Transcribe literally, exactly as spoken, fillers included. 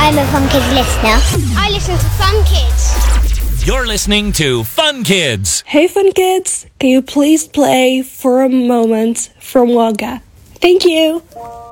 I'm a Fun Kids listener. I listen to Fun Kids. You're listening to Fun Kids. Hey Fun Kids, can you please play For a Moment from Wonka? Thank you.